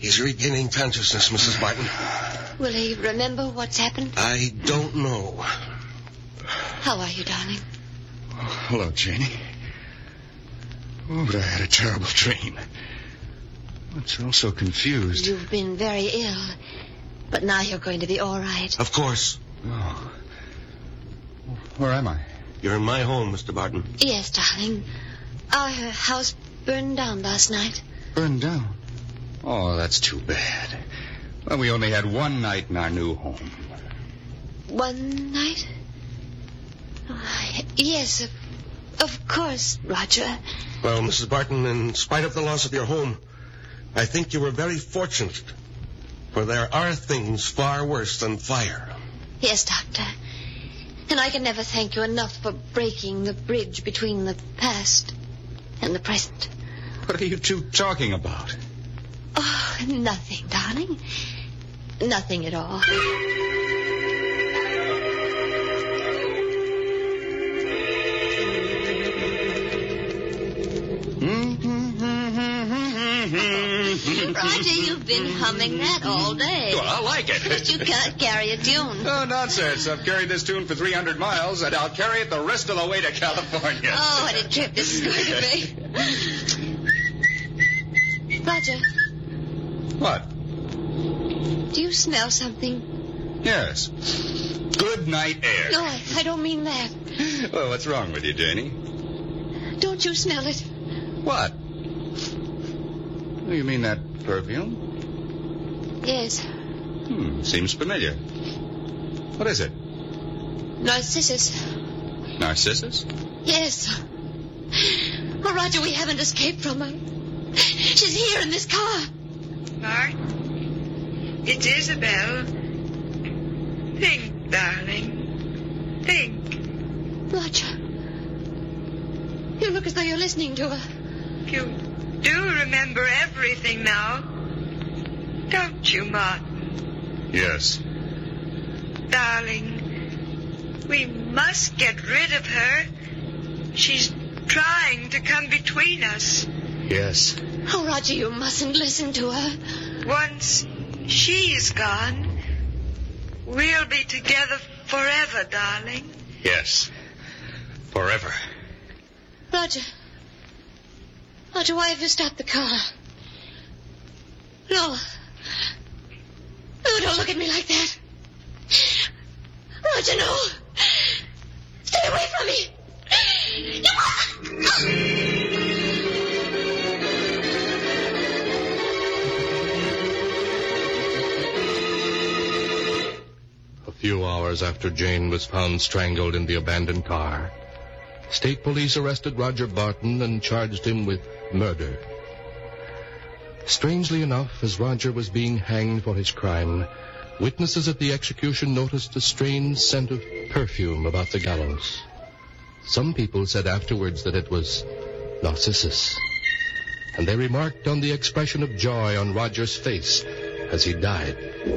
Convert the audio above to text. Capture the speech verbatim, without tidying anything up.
He's regaining consciousness, Missus Barton. Will he remember what's happened? I don't know. How are you, darling? Oh, hello, Janie. Oh, but I had a terrible dream. I'm so, so confused. You've been very ill, but now you're going to be all right. Of course. Oh. Where am I? You're in my home, Mister Barton. Yes, darling. Our house burned down last night. Burned down? Oh, that's too bad. Well, we only had one night in our new home. One night? Oh, yes, of, of course, Roger. Well, Missus Barton, in spite of the loss of your home, I think you were very fortunate. For there are things far worse than fire. Yes, Doctor. And I can never thank you enough for breaking the bridge between the past and the present. What are you two talking about? Oh, nothing, darling. Nothing at all. Roger, you've been humming that all day. Well, I like it. But you can't carry a tune. Oh, nonsense. I've carried this tune for three hundred miles, and I'll carry it the rest of the way to California. Oh, what a trip this is going to be. Roger. What? Do you smell something? Yes. Good night air. No, I, I don't mean that. Well, what's wrong with you, Janie? Don't you smell it? What? Oh, you mean that perfume? Yes. Hmm, seems familiar. What is it? Narcissus. Narcissus? Yes. Oh, Roger, we haven't escaped from her. She's here in this car. Bart, it's Isabel. Think, darling. Think. Roger. You look as though you're listening to her. You do remember everything now. Don't you, Martin? Yes. Darling, we must get rid of her. She's trying to come between us. Yes. Oh, Roger, you mustn't listen to her. Once she's gone, we'll be together forever, darling. Yes. Forever. Roger. Roger, why have you stopped the car? No. No, don't look at me like that. Roger, no. Stay away from me. A few hours after Jane was found strangled in the abandoned car, State police arrested Roger Barton and charged him with murder. Strangely enough, as Roger was being hanged for his crime, witnesses at the execution noticed a strange scent of perfume about the gallows. Some people said afterwards that it was Narcissus, and they remarked on the expression of joy on Roger's face as he died.